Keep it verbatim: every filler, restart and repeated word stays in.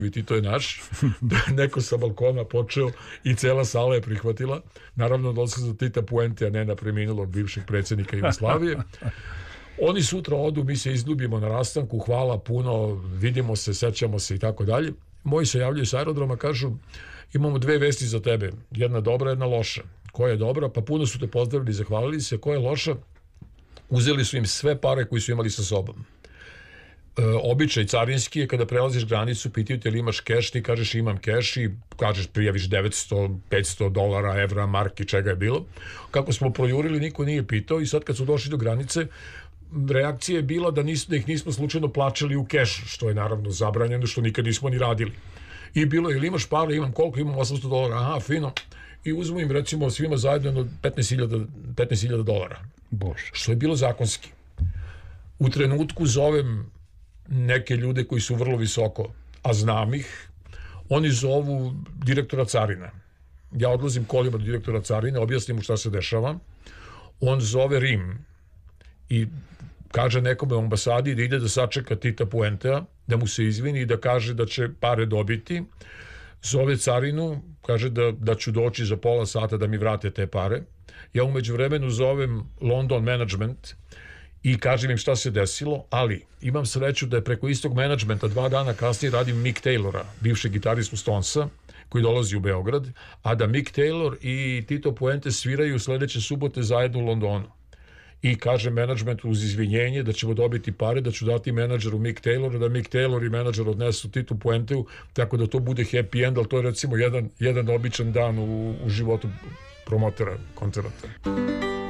i Tito je naš, da je neko sa balkona počeo i cela sala je prihvatila. Naravno, da se za Tita Puente, a ne na preminulog bivšeg predsjednika Jugoslavije. Oni sutra odu, mi se izljubimo na rastanku, hvala puno, vidimo se, sećamo se i tako dalje. Moji se javljaju s aerodroma, kažu, imamo dve vesti za tebe, jedna dobra, jedna loša. Koja je dobra? Pa puno su te pozdravili, zahvalili se. Koja je loša? Uzeli su im sve pare koji su imali sa sobom. E, običaj carinski je kada prelaziš granicu, pitaju te li imaš keš, ti kažeš imam keš i kažeš prijaviš devetsto, petsto dolara, evra, marki, čega je bilo. Kako smo projurili, niko nije pitao i sad kad su došli do granice, reakcija je bila da, nis, da ih nismo slučajno plaćali u keš, što je naravno zabranjeno, što nikad nismo ni radili. I bilo je, ili imaš pare, imam koliko, imam osamsto dolara, aha, fino. I uzmu im, recimo, svima zajedno petnaest hiljada dolara. Bože. Što je bilo zakonski. U trenutku zovem neke ljude koji su vrlo visoko, a znam ih, oni zovu direktora carina. Ja odlazim kolima do direktora carine, objasnim mu šta se dešava. On zove Rim i kaže nekome u ambasadi da ide da sačeka Tita Puentea, da mu se izvini i da kaže da će pare dobiti. Zove carinu, kaže da, da ću doći za pola sata da mi vrate te pare. Ja umeđu vremenu zovem London Management i kažem im šta se desilo, ali imam sreću da je preko istog menadžmenta dva dana kasnije radim Mick Taylora, bivšeg gitaristu Stonesa, koji dolazi u Beograd, a da Mick Taylor i Tito Puente sviraju sledeće subote zajedno u Londonu. I kaže menadžmentu uz izvinjenje da ćemo dobiti pare, da ću dati menadžeru Mick Taylor, da Mick Taylor i menadžer odnesu Titu Puenteu, tako da to bude happy end, ali to je recimo jedan, jedan običan dan u, u životu promotora koncerta.